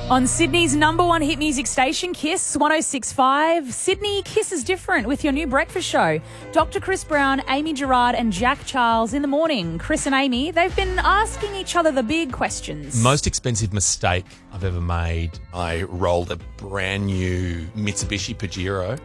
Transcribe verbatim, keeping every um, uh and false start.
On Sydney's number one hit music station, Kiss one oh six point five. Sydney, Kiss is different with your new breakfast show. Doctor Chris Brown, Amy Gerard and Jack Charles in the morning. Chris and Amy, they've been asking each other the big questions. Most expensive mistake I've ever made. I rolled a brand new Mitsubishi Pajero